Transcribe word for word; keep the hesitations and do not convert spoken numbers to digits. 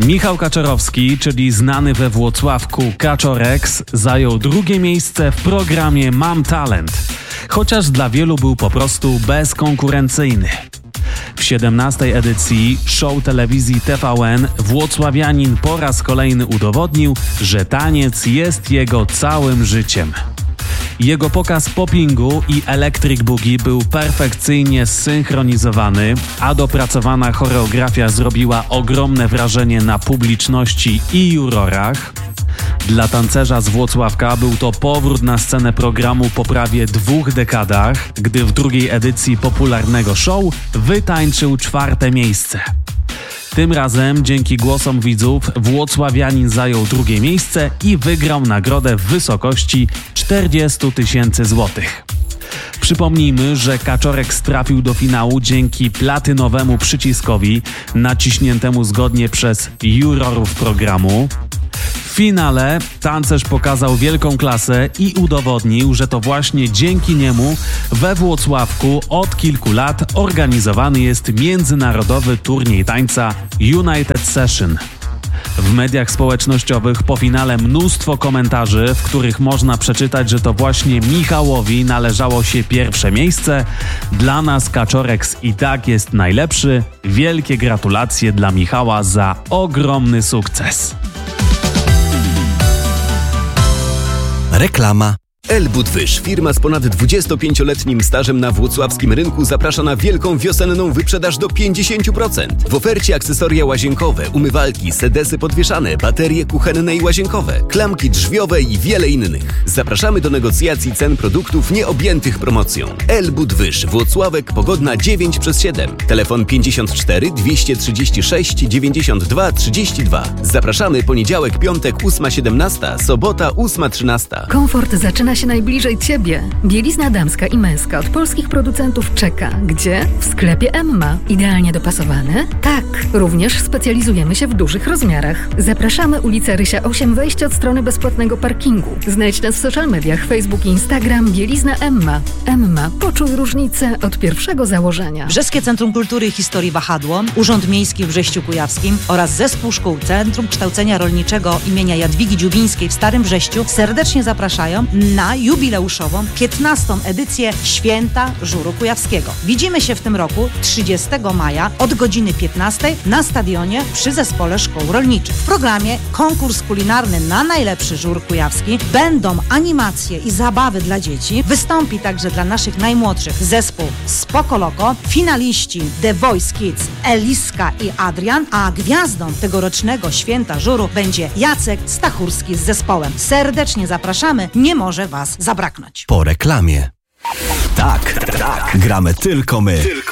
Michał Kaczorowski, czyli znany we Włocławku Kaczoreks, zajął drugie miejsce w programie Mam Talent, chociaż dla wielu był po prostu bezkonkurencyjny. W siedemnastej edycji show telewizji T V N włocławianin po raz kolejny udowodnił, że taniec jest jego całym życiem. Jego pokaz poppingu i electric boogie był perfekcyjnie zsynchronizowany, a dopracowana choreografia zrobiła ogromne wrażenie na publiczności i jurorach. Dla tancerza z Włocławka był to powrót na scenę programu po prawie dwóch dekadach, gdy w drugiej edycji popularnego show wytańczył czwarte miejsce. Tym razem dzięki głosom widzów włocławianin zajął drugie miejsce i wygrał nagrodę w wysokości czterdzieści tysięcy złotych. Przypomnijmy, że Kaczoreks trafił do finału dzięki platynowemu przyciskowi naciśniętemu zgodnie przez jurorów programu. W finale tancerz pokazał wielką klasę i udowodnił, że to właśnie dzięki niemu we Włocławku od kilku lat organizowany jest międzynarodowy turniej tańca United Session. W mediach społecznościowych po finale mnóstwo komentarzy, w których można przeczytać, że to właśnie Michałowi należało się pierwsze miejsce. Dla nas Kaczoreks i tak jest najlepszy. Wielkie gratulacje dla Michała za ogromny sukces. Reklama. Elbudwyż, firma z ponad dwudziestopięcioletnim stażem na włocławskim rynku, zaprasza na wielką wiosenną wyprzedaż do pięćdziesiąt procent. W ofercie akcesoria łazienkowe, umywalki, sedesy podwieszane, baterie kuchenne i łazienkowe, klamki drzwiowe i wiele innych. Zapraszamy do negocjacji cen produktów nieobjętych promocją. Elbudwyż, Włocławek, Pogodna dziewięć przez siedem. Telefon pięćdziesiąt cztery dwieście trzydzieści sześć dziewięćdziesiąt dwa trzydzieści dwa. Zapraszamy poniedziałek, piątek ósma siedemnaście, sobota ósma trzynaście. Komfort zaczyna się najbliżej Ciebie. Bielizna damska i męska od polskich producentów czeka. Gdzie? W sklepie Emma. Idealnie dopasowane? Tak. Również specjalizujemy się w dużych rozmiarach. Zapraszamy ulica Rysia osiem, wejście od strony bezpłatnego parkingu. Znajdź nas w social mediach Facebook i Instagram Bielizna Emma. Emma. Poczuj różnicę od pierwszego założenia. Brzeskie Centrum Kultury i Historii Wahadło, Urząd Miejski w Brześciu Kujawskim oraz Zespół Szkół Centrum Kształcenia Rolniczego imienia Jadwigi Dziubińskiej w Starym Brześciu serdecznie zapraszają na jubileuszową piętnastą edycję Święta Żuru Kujawskiego. Widzimy się w tym roku trzydziestego maja od godziny piętnastej na stadionie przy Zespole Szkół Rolniczych. W programie konkurs kulinarny na najlepszy żur kujawski, będą animacje i zabawy dla dzieci, wystąpi także dla naszych najmłodszych zespół Spoko Loko, finaliści The Voice Kids Eliska i Adrian, a gwiazdą tegorocznego Święta Żuru będzie Jacek Stachurski z zespołem. Serdecznie zapraszamy, nie może Was zabraknąć. Po reklamie. Tak, tak, gramy tylko my.